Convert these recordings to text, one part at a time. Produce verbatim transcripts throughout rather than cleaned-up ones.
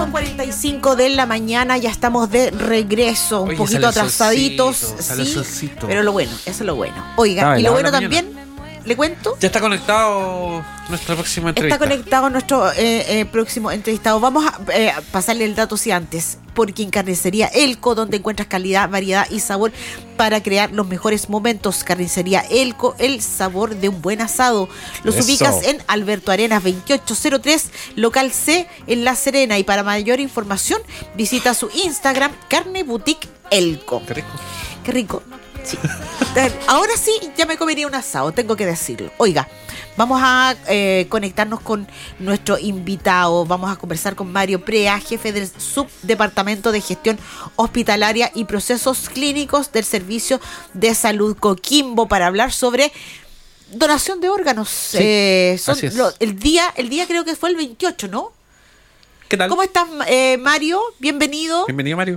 con cuarenta y cinco de la mañana, ya estamos de regreso, un Oye, poquito sale atrasaditos, solcito, sale sí, solcito. pero lo bueno, eso es lo bueno. Oiga, Ah, y lo la bueno hora también, ¿le cuento? Ya está conectado nuestra próxima entrevista. Está conectado nuestro eh, eh, próximo entrevistado. Vamos a eh, pasarle el dato sí antes, porque en Carnicería Elco, donde encuentras calidad, variedad y sabor para crear los mejores momentos. Carnicería Elco, el sabor de un buen asado. Los Eso. ubicas en Alberto Arenas veintiocho cero tres, local C, en La Serena. Y para mayor información, visita su Instagram, Carne Boutique Elco. Qué rico. Qué rico. Sí. Ahora sí, ya me comería un asado, tengo que decirlo. Oiga, vamos a eh, conectarnos con nuestro invitado. Vamos a conversar con Mario Prea, jefe del Subdepartamento de Gestión Hospitalaria y Procesos Clínicos del Servicio de Salud Coquimbo, para hablar sobre donación de órganos. Sí, eh, son así es. lo- el día, el día creo que fue el veintiocho, ¿no? ¿Qué tal? ¿Cómo estás, eh, Mario? Bienvenido. Bienvenido, Mario.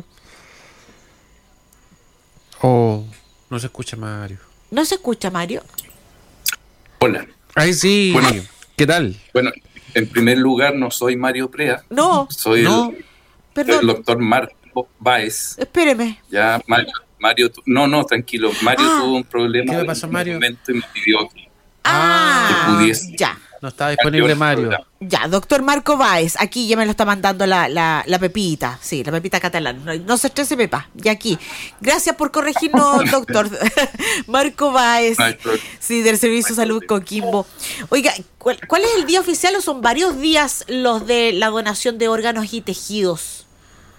Oh, no se escucha, Mario. ¿No se escucha, Mario? Hola. Ay, sí. Bueno. ¿Qué tal? Bueno, en primer lugar, no soy Mario Prea, No, soy No. el, perdón. el doctor Marco Báez. Espéreme. Ya, Mario, Mario tu- no, no, tranquilo. Mario Ah. tuvo un problema ¿Qué le en pasó, un Mario? momento y me pidió que Ah, que pudiese. ya. No está disponible, Mario. Ya, doctor Marco Báez, aquí ya me lo está mandando la, la, la Pepita, sí, la Pepita catalana. No, no se estrese, Pepa, ya aquí. Gracias por corregirnos, doctor Marco Báez, No hay problema. sí, del Servicio de Salud Coquimbo. Oiga, ¿cuál, ¿cuál es el día oficial o son varios días los de la donación de órganos y tejidos?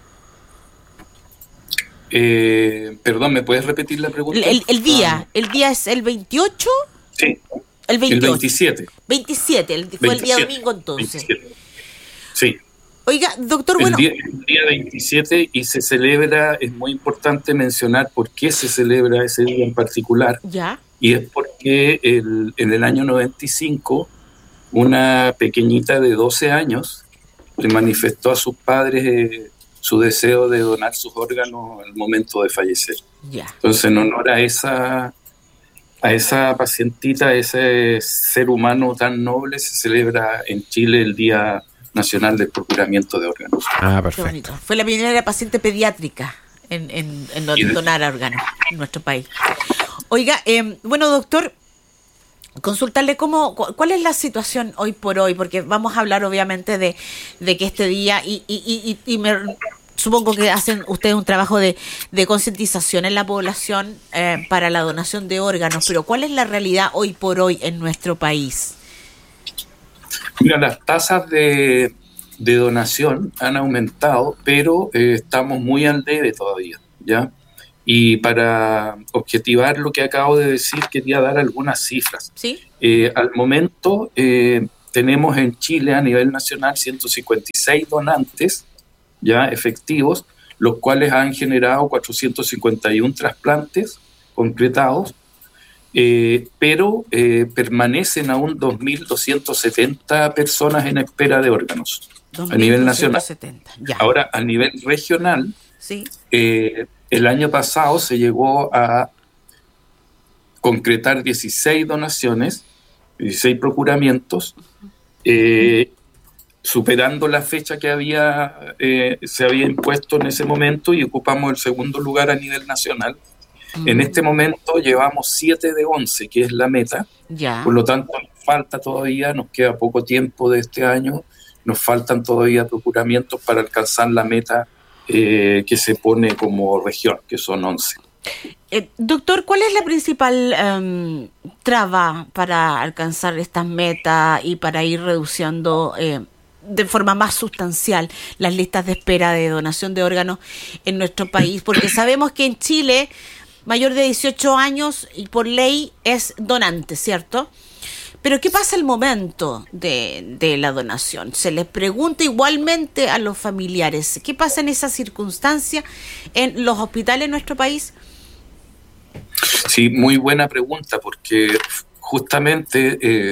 Eh, perdón, ¿me puedes repetir la pregunta? El, el día, Ah, el día es el veintiocho, sí, el el veintiocho. veintisiete. veintisiete, el, fue el día veintisiete, domingo entonces. veintisiete. Sí. Oiga, doctor, El bueno, día, el día veintisiete, y se celebra, es muy importante mencionar por qué se celebra ese día en particular, ya, y es porque el, en el año noventa y cinco una pequeñita de doce años le manifestó a sus padres eh, su deseo de donar sus órganos al momento de fallecer. ya. Entonces, en honor a esa, a esa pacientita, a ese ser humano tan noble, se celebra en Chile el Día Nacional del Procuramiento de Órganos. Ah, Qué perfecto. bonito. Fue la primera paciente pediátrica en, en, en don- Y de- donar órganos en nuestro país. Oiga, eh, bueno, doctor, consultarle cómo, cu- cuál es la situación hoy por hoy, porque vamos a hablar obviamente de, de que este día, y, y, y, y y me supongo que hacen ustedes un trabajo de, de concientización en la población eh, para la donación de órganos, pero ¿cuál es la realidad hoy por hoy en nuestro país? Mira, las tasas de, de donación han aumentado, pero eh, estamos muy al debe todavía, ¿ya? Y para objetivar lo que acabo de decir, quería dar algunas cifras. ¿Sí? Eh, al momento eh, tenemos en Chile a nivel nacional ciento cincuenta y seis donantes ya efectivos, los cuales han generado cuatrocientos cincuenta y uno trasplantes concretados, eh, pero eh, permanecen aún dos mil doscientas setenta personas en espera de órganos a nivel nacional. dos mil doscientos setenta, ya. Ahora, a nivel regional, Sí. eh, el año pasado se llegó a concretar dieciséis donaciones, dieciséis procuramientos, eh, superando la fecha que había eh, se había impuesto en ese momento, y ocupamos el segundo lugar a nivel nacional. En este momento llevamos siete de once, que es la meta. Ya. Por lo tanto, nos falta todavía, nos queda poco tiempo de este año, nos faltan todavía procuramientos para alcanzar la meta eh, que se pone como región, que son once. Eh, doctor, ¿cuál es la principal em, traba para alcanzar estas metas y para ir reduciendo eh, de forma más sustancial las listas de espera de donación de órganos en nuestro país? Porque sabemos que en Chile, mayor de dieciocho años y por ley es donante, ¿cierto? Pero ¿qué pasa al momento de, de la donación? Se les pregunta igualmente a los familiares. ¿Qué pasa en esa circunstancia en los hospitales en nuestro país? Sí, muy buena pregunta, porque justamente eh,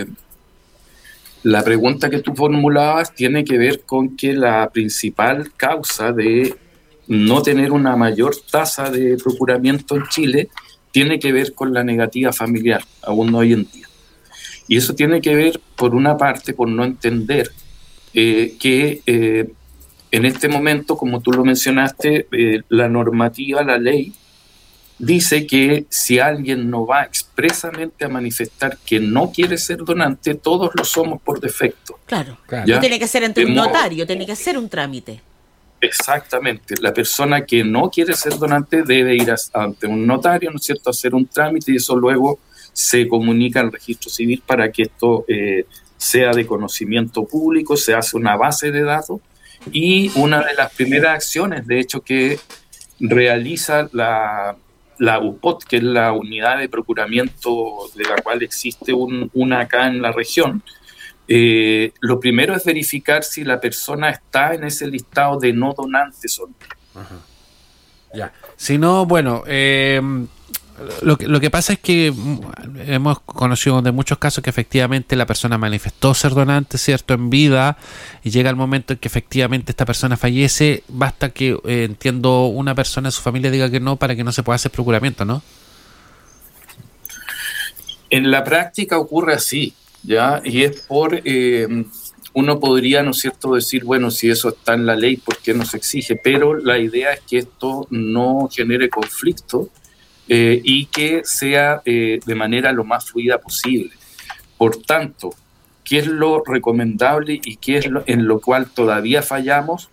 la pregunta que tú formulabas tiene que ver con que la principal causa de no tener una mayor tasa de procuramiento en Chile tiene que ver con la negativa familiar, aún hoy en día. Y eso tiene que ver, por una parte, por no entender eh, que eh, en este momento, como tú lo mencionaste, eh, la normativa, la ley, dice que si alguien no va expresamente a manifestar que no quiere ser donante, todos lo somos por defecto. Claro, Claro. no tiene que ser ante un Hemos- notario, tiene que ser un trámite. Exactamente. La persona que no quiere ser donante debe ir a- ante un notario, ¿no es cierto?, a hacer un trámite, y eso luego se comunica al registro civil para que esto eh, sea de conocimiento público, se hace una base de datos, y una de las primeras acciones, de hecho, que realiza la, la U P O T, que es la unidad de procuramiento de la cual existe un, una acá en la región, eh, lo primero es verificar si la persona está en ese listado de no donantes o no. Ya. Si no, bueno, eh, lo, que, lo que pasa es que mm, hemos conocido de muchos casos que efectivamente la persona manifestó ser donante, ¿cierto?, en vida, y llega el momento en que efectivamente esta persona fallece, basta que, eh, entiendo, una persona de su familia diga que no para que no se pueda hacer procuramiento, ¿no? En la práctica ocurre así, ¿ya? Y es por, eh, uno podría, ¿no es cierto?, decir, bueno, si eso está en la ley, ¿por qué no se exige? Pero la idea es que esto no genere conflicto eh, y que sea eh, de manera lo más fluida posible. Por tanto, ¿qué es lo recomendable y qué es lo, en lo cual todavía fallamos?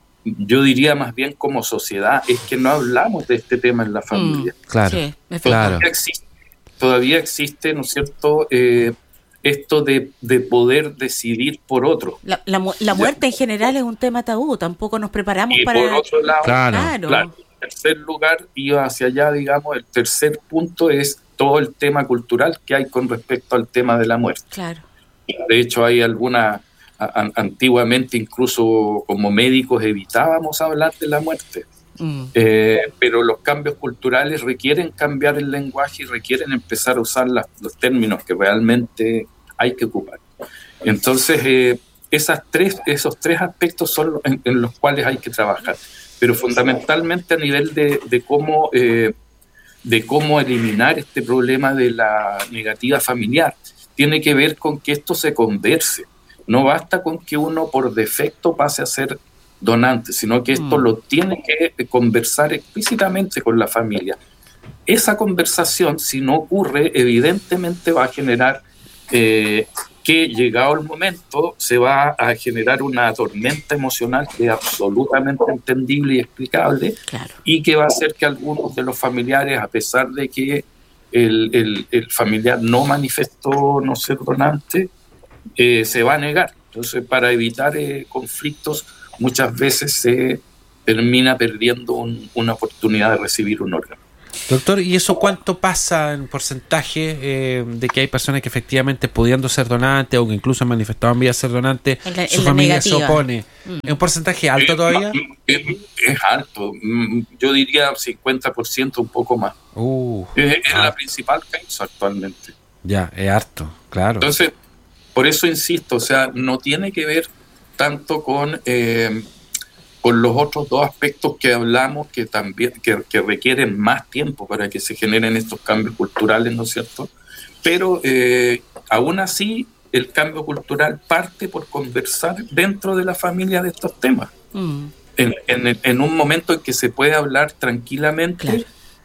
Yo diría más bien como sociedad, es que no hablamos de este tema en la familia. Claro, Sí, efectivamente. claro. Todavía existe, todavía existe, ¿no es cierto?, eh, esto de, de poder decidir por otro. La, la, mu- la muerte en general es un tema tabú, tampoco nos preparamos Y para... por otro lado, Claro. Claro. claro, en tercer lugar, y hacia allá, digamos, el tercer punto es todo el tema cultural que hay con respecto al tema de la muerte. Claro. De hecho, hay alguna, a- a- antiguamente incluso como médicos evitábamos hablar de la muerte. Mm. Eh, pero los cambios culturales requieren cambiar el lenguaje y requieren empezar a usar las- los términos que realmente hay que ocupar. Entonces, eh, esas tres, esos tres aspectos son los en, en los cuales hay que trabajar, pero fundamentalmente a nivel de, de cómo, eh, de cómo eliminar este problema de la negativa familiar. Tiene que ver con que esto se converse. No basta con que uno por defecto pase a ser donante, sino que esto Mm. lo tiene que conversar explícitamente con la familia. Esa conversación, si no ocurre, evidentemente va a generar eh, que llegado el momento se va a generar una tormenta emocional que es absolutamente entendible y explicable, Claro. y que va a hacer que algunos de los familiares, a pesar de que el, el- el familiar no manifestó no ser donante, eh, se va a negar. Entonces, para evitar eh, conflictos, muchas veces se termina perdiendo un- una oportunidad de recibir un órgano. Doctor, ¿y eso cuánto pasa en porcentaje eh, de que hay personas que efectivamente pudiendo ser donantes o que incluso han manifestado en vida ser donantes, En la- en su la familia se negativa. opone? Mm. ¿Es un porcentaje alto todavía? Es, es alto, mm, yo diría cincuenta por ciento, un poco más. Uh, Es, es ah, la principal causa actualmente. ya, es harto, claro. Entonces, por eso insisto, o sea, no tiene que ver tanto con, eh, con los otros dos aspectos que hablamos, que también que, que requieren más tiempo para que se generen estos cambios culturales, ¿no es cierto? Pero eh, aún así, el cambio cultural parte por conversar dentro de la familia de estos temas. Mm. En, en, en un momento en que se puede hablar tranquilamente, Claro.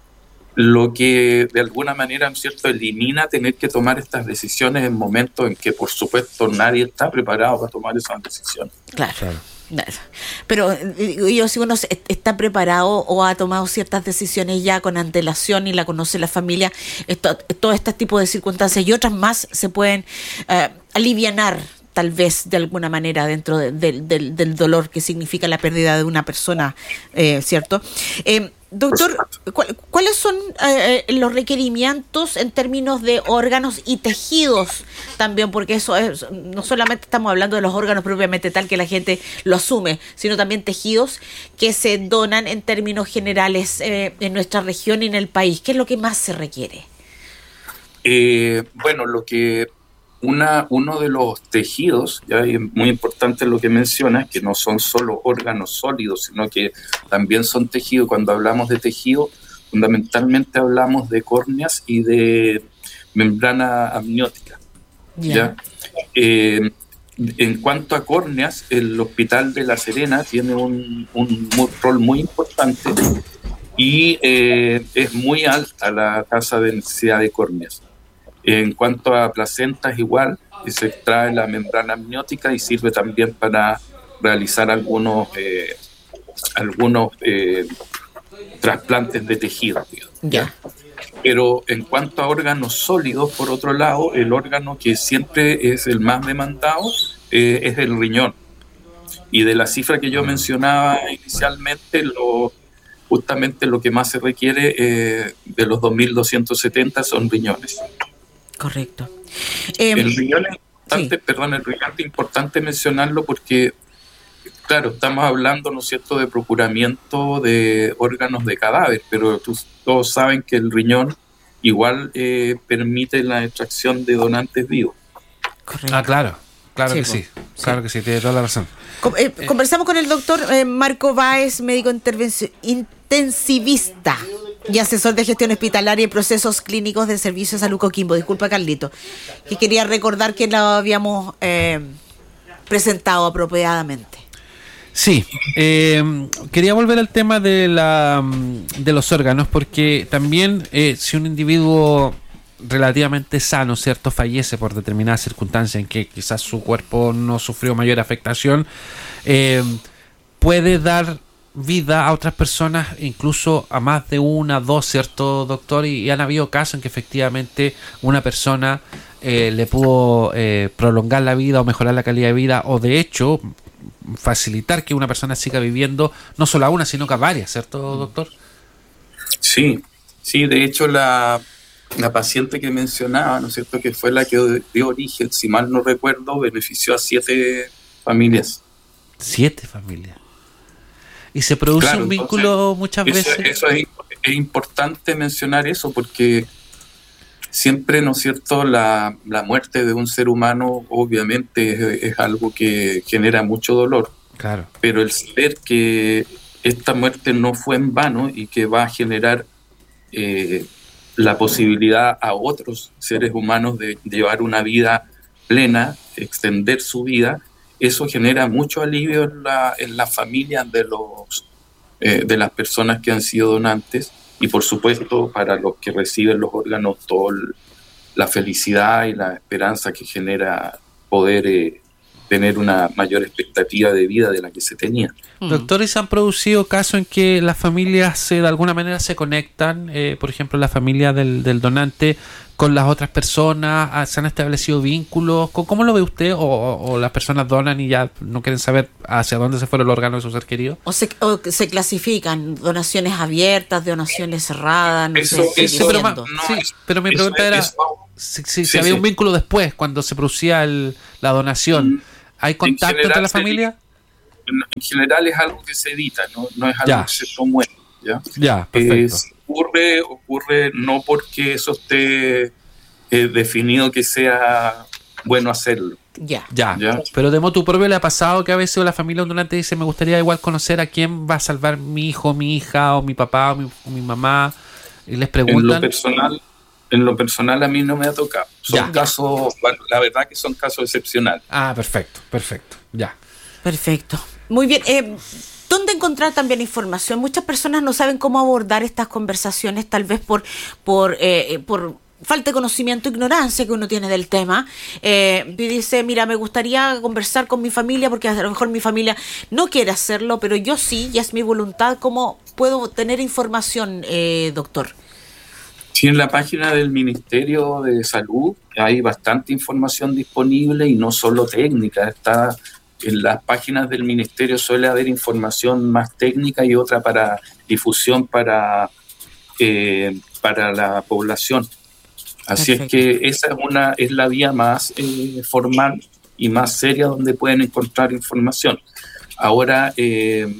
lo que de alguna manera, ¿no es cierto?, elimina tener que tomar estas decisiones en momentos en que, por supuesto, nadie está preparado para tomar esas decisiones. Claro. Claro. Claro. Pero eh, yo si uno se- está preparado o ha tomado ciertas decisiones ya con antelación y la conoce la familia, esto, todo este tipo de circunstancias y otras más se pueden eh, alivianar tal vez de alguna manera dentro de- del- del, del dolor que significa la pérdida de una persona, eh, ¿cierto? Eh, doctor, ¿cuál- ¿cuáles son eh, los requerimientos en términos de órganos y tejidos también? Porque eso es, no solamente estamos hablando de los órganos propiamente tal que la gente lo asume, sino también tejidos que se donan en términos generales eh, en nuestra región y en el país. ¿Qué es lo que más se requiere? Eh, bueno, lo que una, uno de los tejidos, ya es muy importante lo que mencionas, que no son solo órganos sólidos, sino que también son tejidos. Cuando hablamos de tejido, fundamentalmente hablamos de córneas y de membrana amniótica. ¿ya? Eh, En cuanto a córneas, el Hospital de La Serena tiene un, un rol muy importante y eh, es muy alta la tasa de necesidad de córneas. En cuanto a placentas, igual, se extrae la membrana amniótica y sirve también para realizar algunos, eh, algunos eh, trasplantes de tejido. Ya. Pero en cuanto a órganos sólidos, por otro lado, el órgano que siempre es el más demandado eh, es el riñón. Y de la cifra que yo mencionaba inicialmente, lo, justamente lo que más se requiere eh, de los dos mil doscientos setenta son riñones. Correcto. Eh, el riñón es importante, sí. perdón, el riñón es importante mencionarlo porque, claro, estamos hablando, ¿no es cierto?, de procuramiento de órganos de cadáver, pero todos saben que el riñón igual eh, permite la extracción de donantes vivos. Correcto. Ah, claro, claro sí, que sí, sí, claro que sí, tiene toda la razón. Com- eh, eh. Conversamos con el doctor eh, Marco Báez, médico intervenci- intensivista y asesor de gestión hospitalaria y procesos clínicos del Servicio de Salud Coquimbo. Disculpa, Carlito, que quería recordar que lo habíamos eh, presentado apropiadamente. Sí, eh, quería volver al tema de la de los órganos, porque también eh, si un individuo relativamente sano, ¿cierto?, fallece por determinadas circunstancias en que quizás su cuerpo no sufrió mayor afectación, eh, puede dar vida a otras personas, incluso a más de una, dos, ¿cierto, doctor? Y, y han habido casos en que efectivamente una persona eh, le pudo eh, prolongar la vida o mejorar la calidad de vida, o de hecho facilitar que una persona siga viviendo no solo a una, sino que a varias, ¿cierto, doctor? Sí, sí, de hecho la, la paciente que mencionaba, ¿no es cierto?, que fue la que dio origen, si mal no recuerdo, benefició a siete familias. Siete familias. Y se produce claro, un vínculo entonces, muchas eso, veces. Eso es, es importante mencionar eso porque siempre, ¿no es cierto?, la, la muerte de un ser humano obviamente es, es algo que genera mucho dolor. Claro. Pero el saber que esta muerte no fue en vano y que va a generar eh, la posibilidad a otros seres humanos de llevar una vida plena, extender su vida, eso genera mucho alivio en la, en las familias de, los, eh, de las personas que han sido donantes y por supuesto para los que reciben los órganos toda la felicidad y la esperanza que genera poder eh, tener una mayor expectativa de vida de la que se tenía. Doctor, ¿y se han producido casos en que las familias se, de alguna manera se conectan, eh, por ejemplo la familia del, del donante con las otras personas, se han establecido vínculos? ¿Cómo lo ve usted? ¿O, o, o las personas donan y ya no quieren saber hacia dónde se fue el órgano de su ser querido? ¿O se, o se clasifican donaciones abiertas, donaciones cerradas? No eso, sé, eso, pero, no, sí, pero mi pregunta es, era eso, si, si, sí, si había sí. un vínculo después, cuando se producía el, la donación. ¿Hay contacto entre la familia? En, en general es algo que se evita, no, no es algo ya. que se promueve. Ya, ya perfecto. Eh, si ocurre, ocurre no porque eso esté eh, definido que sea bueno hacerlo. Ya. ya, ya. Pero de modo propio le ha pasado que a veces la familia donante dice, me gustaría igual conocer a quién va a salvar mi hijo, mi hija, o mi papá, o mi, o mi mamá, y les preguntan. En lo personal, en lo personal a mí no me ha tocado. Son ya. casos, bueno, la verdad que son casos excepcionales. Ah, perfecto, perfecto, ya. Perfecto. Muy bien. Eh, ¿Dónde encontrar también información? Muchas personas no saben cómo abordar estas conversaciones, tal vez por por eh, por falta de conocimiento, ignorancia que uno tiene del tema. Eh, y dice, mira, me gustaría conversar con mi familia porque a lo mejor mi familia no quiere hacerlo, pero yo sí, ya es mi voluntad. ¿Cómo puedo tener información, eh, doctor? Sí, en la página del Ministerio de Salud hay bastante información disponible y no solo técnica, está... En las páginas del ministerio suele haber información más técnica y otra para difusión para, eh, para la población. Así Perfecto. Es que esa es, una, es la vía más eh, formal y más seria donde pueden encontrar información. Ahora, eh,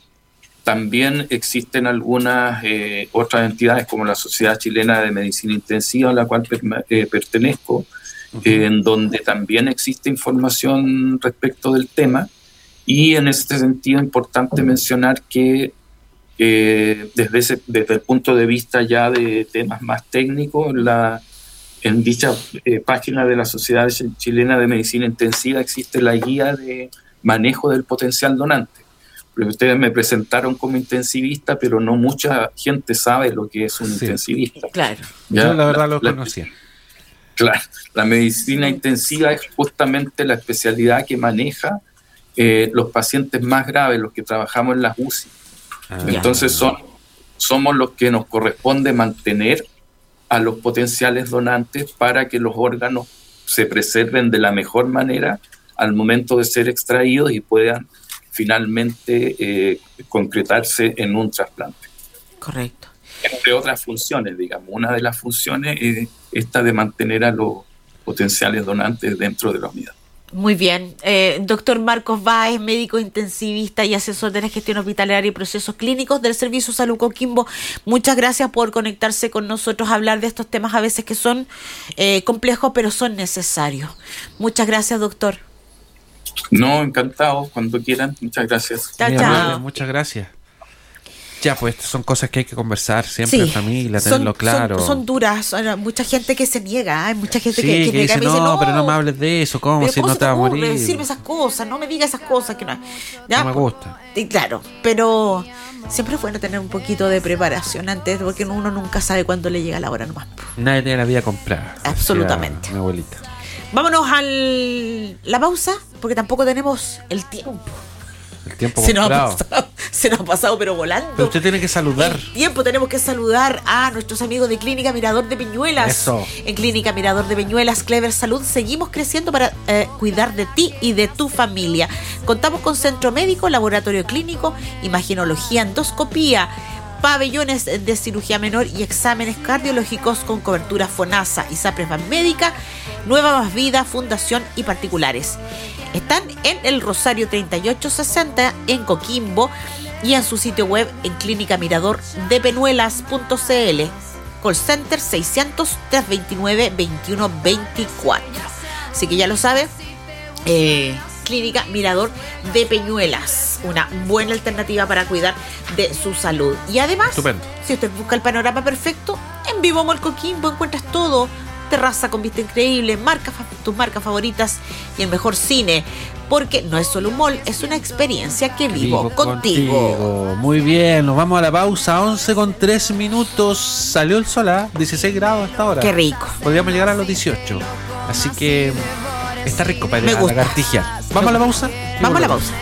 también existen algunas eh, otras entidades como la Sociedad Chilena de Medicina Intensiva, a la cual per, eh, pertenezco, Eh, en donde también existe información respecto del tema y en este sentido es importante mencionar que eh, desde, ese, desde el punto de vista ya de temas más técnicos, la, en dicha eh, página de la Sociedad Chilena de Medicina Intensiva existe la guía de manejo del potencial donante. Porque ustedes me presentaron como intensivista, pero no mucha gente sabe lo que es un sí. intensivista. Claro. ¿Ya? Yo la verdad la, lo conocía. Claro, la medicina intensiva es justamente la especialidad que maneja eh, los pacientes más graves, los que trabajamos en las U C I. Ah, Entonces son, somos los que nos corresponde mantener a los potenciales donantes para que los órganos se preserven de la mejor manera al momento de ser extraídos y puedan finalmente eh, concretarse en un trasplante. Correcto. Entre otras funciones, digamos. Una de las funciones es esta de mantener a los potenciales donantes dentro de la unidad. Muy bien. Eh, doctor Marcos Báez, médico intensivista y asesor de la gestión hospitalaria y procesos clínicos del Servicio Salud Coquimbo, muchas gracias por conectarse con nosotros a hablar de estos temas a veces que son eh, complejos, pero son necesarios. Muchas gracias, doctor. No, encantado, cuando quieran. Muchas gracias. Chao, Muy chao. amable, muchas gracias. Ya, pues son cosas que hay que conversar siempre en Sí, familia, tenerlo son, claro. Son, son duras, hay mucha gente que se niega, hay mucha gente sí, que, que, que niega dice, y me dice, no, no, pero no me hables de eso, ¿cómo? pero Si ¿cómo no se te va a ocurre morir. decirme esas cosas, no me digas esas cosas que no, ¿ya? No me gusta. Y claro, pero siempre es bueno tener un poquito de preparación antes, porque uno nunca sabe cuándo le llega la hora nomás. Nadie tiene la vida comprada. Absolutamente. Mi abuelita. Vámonos a la pausa, porque tampoco tenemos el tiempo. El tiempo se nos, ha comprado. pasado, se nos ha pasado, pero volando. Pero usted tiene que saludar. El tiempo, tenemos que saludar a nuestros amigos de Clínica Mirador de Peñuelas. Eso. En Clínica Mirador de Peñuelas, Clever Salud, seguimos creciendo para eh, cuidar de ti y de tu familia. Contamos con centro médico, laboratorio clínico, imagenología, endoscopía, pabellones de cirugía menor y exámenes cardiológicos con cobertura FONASA, ISAPRES Banmédica, Nueva Más Vida, Fundación y particulares. Están en el Rosario treinta y ocho sesenta en Coquimbo y en su sitio web en clínica mirador de peñuelas punto c l. Call Center seiscientos, trescientos veintinueve, veintiuno veinticuatro. Así que ya lo sabe, eh, Clínica Mirador de Peñuelas, una buena alternativa para cuidar de su salud. Y además, estupendo. Si usted busca el panorama perfecto, en Vivo Mall Coquimbo encuentras todo. Terraza con vista increíble, marca, tus marcas favoritas y el mejor cine, porque no es solo un mall, es una experiencia que vivo, vivo contigo. contigo. Muy bien, nos vamos a la pausa, once con tres minutos, salió el sol a dieciséis grados hasta ahora. Qué rico. Podríamos llegar a los dieciocho, así que está rico para ir a lagartijear. ¿Vamos a la pausa? Vamos a la pausa.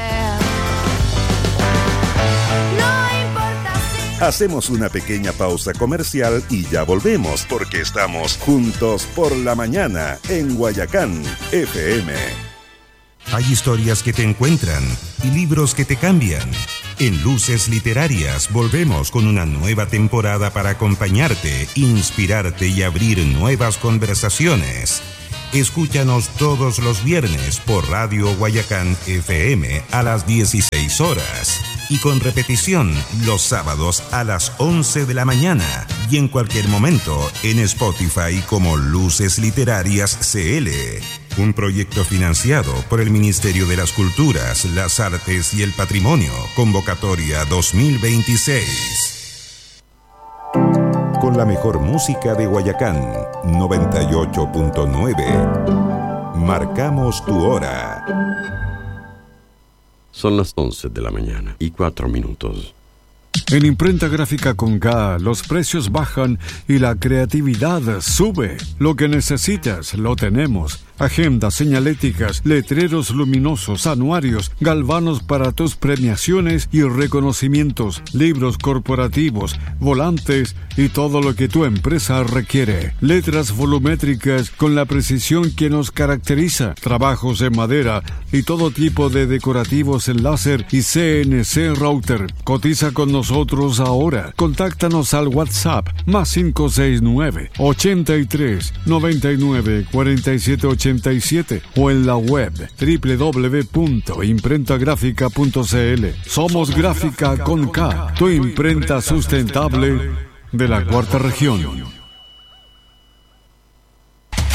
Hacemos una pequeña pausa comercial y ya volvemos, porque estamos juntos por la mañana en Guayacán F M. Hay historias que te encuentran y libros que te cambian. En Luces Literarias volvemos con una nueva temporada para acompañarte, inspirarte y abrir nuevas conversaciones. Escúchanos todos los viernes por Radio Guayacán F M a las dieciséis horas. Y con repetición los sábados a las once de la mañana y en cualquier momento en Spotify como Luces Literarias C L. Un proyecto financiado por el Ministerio de las Culturas, las Artes y el Patrimonio. Convocatoria dos mil veintiséis. Con la mejor música de Guayacán, noventa y ocho punto nueve. Marcamos tu hora. Son las once de la mañana y cuatro minutos. En Imprenta Gráfica con K, los precios bajan y la creatividad sube. Lo que necesitas, lo tenemos. Agendas señaléticas, letreros luminosos, anuarios, galvanos para tus premiaciones y reconocimientos, libros corporativos, volantes y todo lo que tu empresa requiere. Letras volumétricas con la precisión que nos caracteriza, trabajos en madera y todo tipo de decorativos en láser y C N C router. Cotiza con nosotros ahora. Contáctanos al WhatsApp más cinco seis nueve, ochenta y tres, noventa y nueve, cuarenta y siete ochenta y siete o en la web doble u doble u doble u punto imprenta gráfica punto c l. Somos Gráfica con K, tu imprenta sustentable de la cuarta región.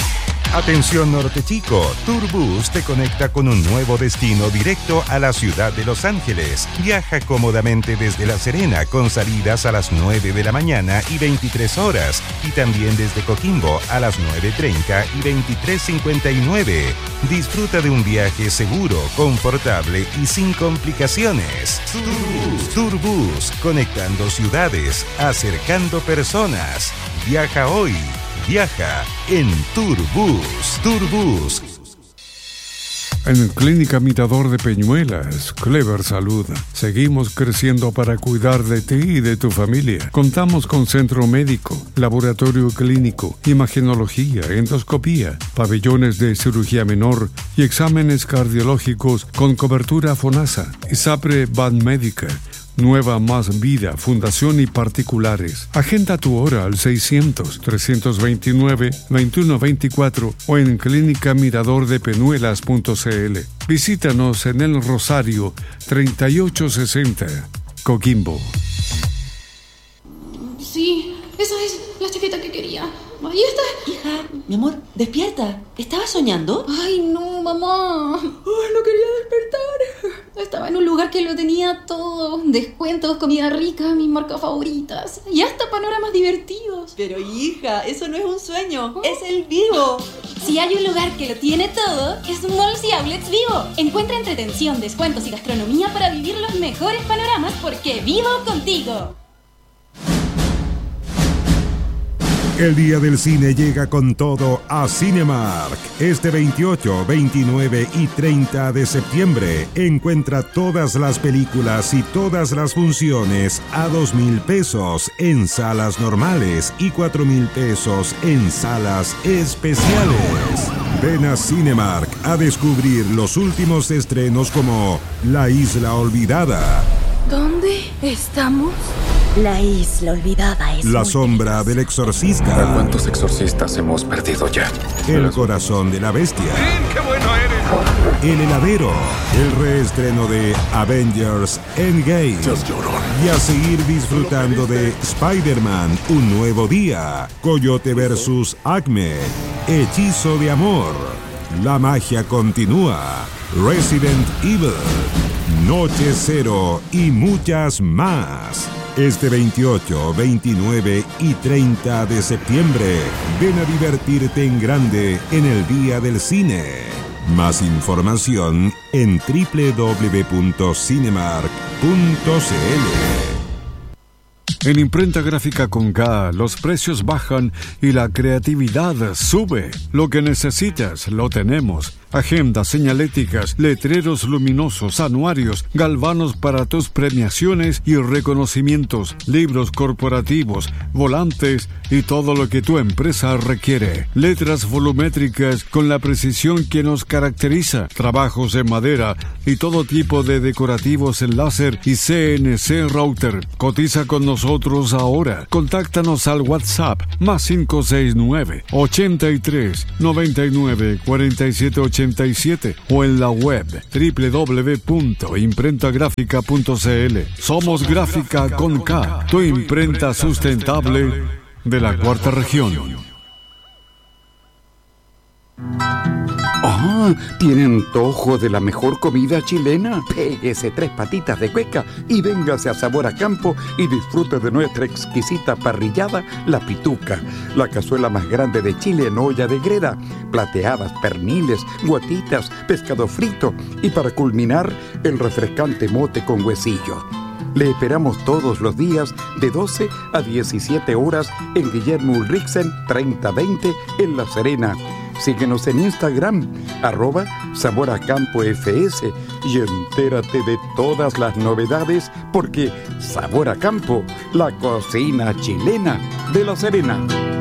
Atención Norte Chico, Turbus te conecta con un nuevo destino directo a la ciudad de Los Ángeles. Viaja cómodamente desde La Serena con salidas a las nueve de la mañana y veintitrés horas y también desde Coquimbo a las nueve treinta y veintitrés cincuenta y nueve. Disfruta de un viaje seguro, confortable y sin complicaciones. Turbus, Turbus, conectando ciudades, acercando personas. Viaja hoy. Viaja en Turbus. Turbus. En Clínica Mirador de Peñuelas, Clever Salud, seguimos creciendo para cuidar de ti y de tu familia. Contamos con centro médico, laboratorio clínico, imagenología, endoscopía, pabellones de cirugía menor y exámenes cardiológicos con cobertura FONASA. ISAPRE Banmédica, Nueva Más Vida, Fundación y particulares. Agenda tu hora al seiscientos, trescientos veintinueve, veintiuno veinticuatro o en clínica mirador de peñuelas punto c l. Visítanos en El Rosario, treinta y ocho sesenta, Coquimbo. Sí, esa es la chaqueta que quería. Ahí está. Hija, mi amor, despierta. ¿Estabas soñando? Ay, no, mamá. Ay, no quería despertar. Estaba en un lugar que lo tenía todo. Descuentos, comida rica, mis marcas favoritas. Y hasta panoramas divertidos. Pero hija, eso no es un sueño. ¿Oh? Es el Vivo. Si hay un lugar que lo tiene todo, es Malls y Outlets Vivo. Encuentra entretención, descuentos y gastronomía para vivir los mejores panoramas porque vivo contigo. El Día del Cine llega con todo a Cinemark. Este veintiocho, veintinueve y treinta de septiembre encuentra todas las películas y todas las funciones a dos mil pesos en salas normales y cuatro mil pesos en salas especiales. Ven a Cinemark a descubrir los últimos estrenos como La Isla Olvidada. ¿Dónde estamos? La Isla Olvidada es La muy Sombra peligrosa. del Exorcista. ¿A cuántos exorcistas hemos perdido ya? El Corazón de la Bestia. ¡Qué bueno eres! El Heladero. El reestreno de Avengers Endgame. Y a seguir disfrutando de Spider-Man Un Nuevo Día. Coyote versus Acme. Hechizo de Amor. La magia continúa. Resident Evil. Noche Cero y muchas más. Este veintiocho, veintinueve y treinta de septiembre, ven a divertirte en grande en el Día del Cine. Más información en doble u doble u doble u punto cinemark punto c l. En Imprenta Gráfica con K, los precios bajan y la creatividad sube. Lo que necesitas, lo tenemos. Agendas señaléticas, letreros luminosos, anuarios, galvanos para tus premiaciones y reconocimientos, libros corporativos, volantes y todo lo que tu empresa requiere. Letras volumétricas con la precisión que nos caracteriza, trabajos en madera y todo tipo de decorativos en láser y C N C router. Cotiza con nosotros ahora. Contáctanos al WhatsApp más cinco seis nueve, ochenta y tres, noventa y nueve, cuarenta y siete ochenta y siete o en la web doble u doble u doble u punto imprenta gráfica punto c l. Somos Gráfica con K, tu imprenta sustentable de la cuarta región. Ah, ¿tiene antojo de la mejor comida chilena? Péguese tres patitas de cueca y véngase a Sabor a Campo y disfrute de nuestra exquisita parrillada, La Pituca, la cazuela más grande de Chile en olla de greda, plateadas, perniles, guatitas, pescado frito y para culminar, el refrescante mote con huesillo. Le esperamos todos los días de doce a diecisiete horas en Guillermo Ulrichsen treinta veinte en La Serena. Síguenos en Instagram, arroba Sabor a Campo F S y entérate de todas las novedades porque Sabor a Campo, la cocina chilena de La Serena.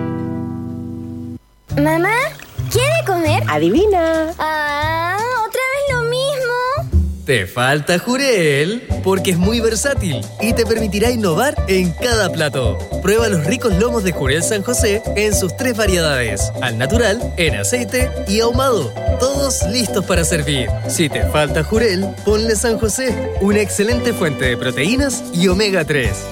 Mamá, ¿quiere comer? Adivina. Ah, ¿otra vez lo mismo? Te falta Jurel, porque es muy versátil y te permitirá innovar en cada plato. Prueba los ricos lomos de Jurel San José en sus tres variedades, al natural, en aceite y ahumado. Todos listos para servir. Si te falta Jurel, ponle San José, una excelente fuente de proteínas y omega tres.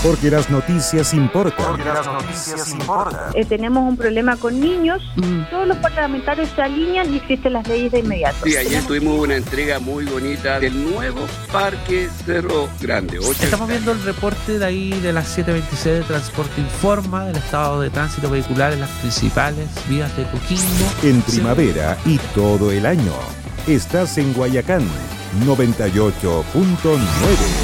Porque las noticias importan. Porque las noticias importan. Eh, tenemos un problema con niños, mm. todos los parlamentarios se alinean y existen las leyes de inmediato. Sí, ayer tuvimos una entrega muy bonita del nuevo Parque Cerro Grande. ocho Estamos viendo el reporte de ahí de las siete veintiséis de Transporte Informa, del estado de tránsito vehicular en las principales vías de Coquimbo. En primavera y todo el año. Estás en Guayacán, noventa y ocho punto nueve.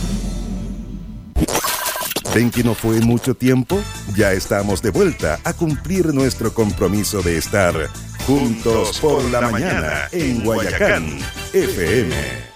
¿Ven que no fue mucho tiempo? Ya estamos de vuelta a cumplir nuestro compromiso de estar juntos por la mañana en Guayacán F M.